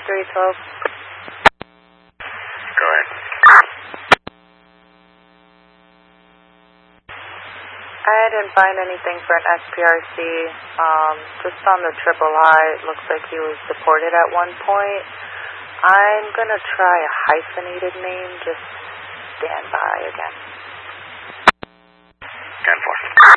312. Go ahead. I didn't find anything for an SPRC. Just on the triple I, it looks like he was deported at one point. I'm going to try a hyphenated name. Just stand by again. 10-4.